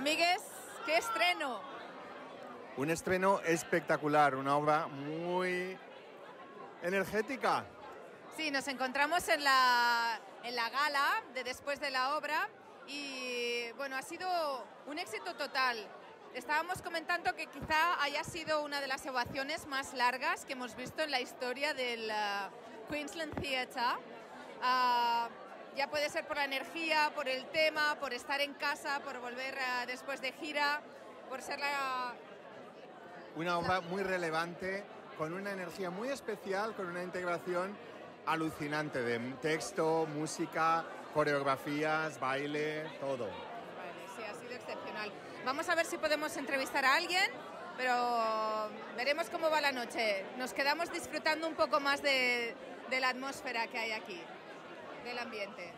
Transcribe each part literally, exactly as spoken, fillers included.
Amigues, qué estreno. Un estreno espectacular, una obra muy energética. Sí, nos encontramos en la, en la gala de después de la obra y bueno, ha sido un éxito total. Estábamos comentando que quizá haya sido una de las ovaciones más largas que hemos visto en la historia del uh, Queensland Theatre. Uh, ya puede ser por la energía, por el tema, por estar en casa, por volver uh, después de gira, por ser la... Una obra muy relevante, con una energía muy especial, con una integración alucinante de texto, música, coreografías, baile, todo. Vale, sí, ha sido excepcional. Vamos a ver si podemos entrevistar a alguien, pero veremos cómo va la noche. Nos quedamos disfrutando un poco más de, de la atmósfera que hay aquí, del ambiente.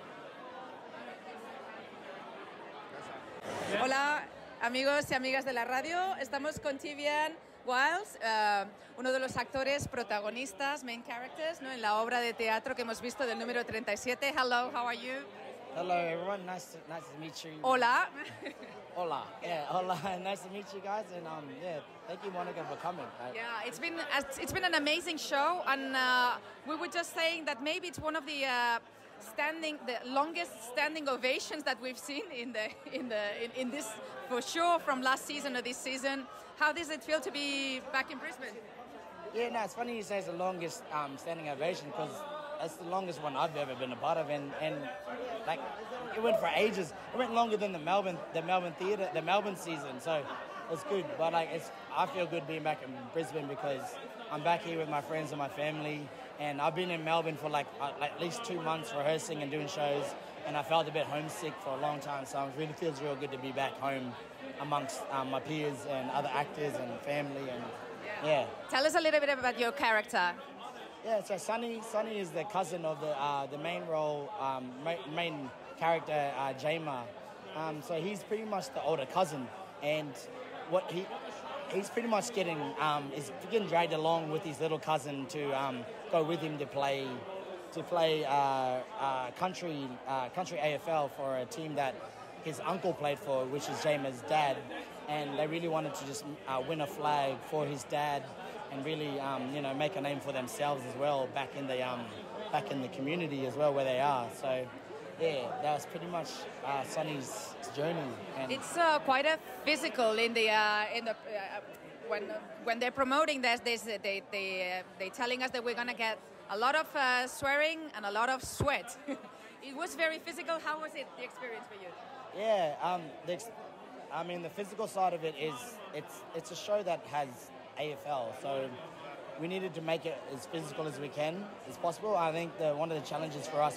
Hola, amigos y amigas de la radio. Estamos con Tivian Wiles, uh, uno de los actores protagonistas, main characters, ¿no?, en la obra de teatro que hemos visto del número treinta y siete. Hello, how are you? Hello, everyone. Nice to, nice to meet you. Hola. Hola. Yeah, hola. Nice to meet you guys, and um, yeah, thank you, Monica, for coming. I, Yeah, it's been it's been an amazing show, and uh, we were just saying that maybe it's one of the uh, standing, the longest standing ovations that we've seen in the in the in, in this, for sure, from last season or this season. How does it feel to be back in Brisbane? yeah, no, it's funny you say it's the longest um, standing ovation because it's the longest one I've ever been a part of, and, and like it went for ages. It went longer than the Melbourne the Melbourne theatre the Melbourne season, so it's good. But like it's I feel good being back in Brisbane because I'm back here with my friends and my family, and I've been in Melbourne for like, uh, like at least two months rehearsing and doing shows, and I felt a bit homesick for a long time. So it really feels real good to be back home amongst um, my peers and other actors and family, and yeah. Tell us a little bit about your character. Yeah, so Sunny, Sunny is the cousin of the uh, the main role, um, ma- main character, uh, Jama. Um, so he's pretty much the older cousin, and what he he's pretty much getting um, is getting dragged along with his little cousin to um, go with him to play to play uh, uh, country uh, country A F L for a team that his uncle played for, which is Jama's dad, and they really wanted to just uh, win a flag for his dad and really, um, you know, make a name for themselves as well back in the um, back in the community as well where they are. So, yeah, that was pretty much uh, Sonny's journey. And It's uh, quite a physical in the uh, in the uh, when when they're promoting this. this they they uh, they telling us that we're gonna get a lot of uh, swearing and a lot of sweat. It was very physical. How was it, the experience for you? yeah, um, the, ex- I mean, the physical side of it is it's it's a show that has A F L, so we needed to make it as physical as we can as possible. I think the, one of the challenges for us